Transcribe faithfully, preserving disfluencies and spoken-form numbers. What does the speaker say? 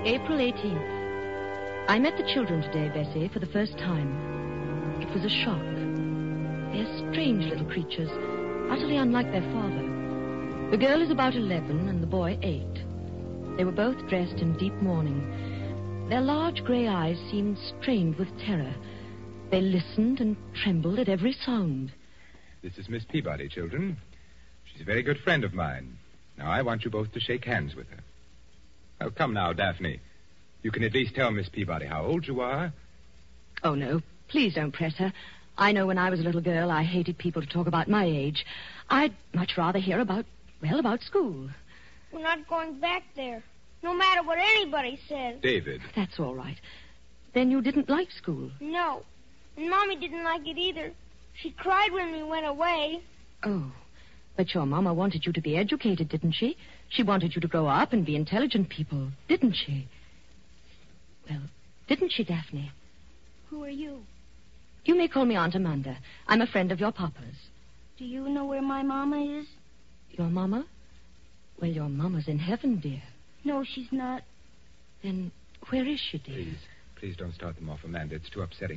April eighteenth. I met the children today, Bessie, for the first time. It was a shock. They're strange little creatures, utterly unlike their father. The girl is about eleven and the boy eight. They were both dressed in deep mourning. Their large grey eyes seemed strained with terror. They listened and trembled at every sound. This is Miss Peabody, children. She's a very good friend of mine. Now, I want you both to shake hands with her. Oh, come now, Daphne. You can at least tell Miss Peabody how old you are. Oh, no. Please don't press her. I know when I was a little girl, I hated people to talk about my age. I'd much rather hear about, well, about school. We're not going back there, no matter what anybody says. David. That's all right. Then you didn't like school? No. And Mommy didn't like it either. She cried when we went away. Oh. But your Mama wanted you to be educated, didn't she? She wanted you to grow up and be intelligent people, didn't she? Well, didn't she, Daphne? Who are you? You may call me Aunt Amanda. I'm a friend of your Papa's. Do you know where my Mama is? Your Mama? Well, your Mama's in heaven, dear. No, she's not. Then where is she, dear? Please, please don't start them off, Amanda. It's too upsetting.